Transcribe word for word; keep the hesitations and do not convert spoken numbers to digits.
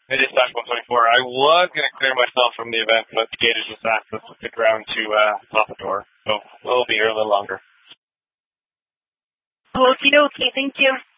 It is Tac one twenty-four. I was going to clear myself from the event, but the gate has just asked us to stick around to uh, stop the door. So we'll be here a little longer. Okie dokie, thank you.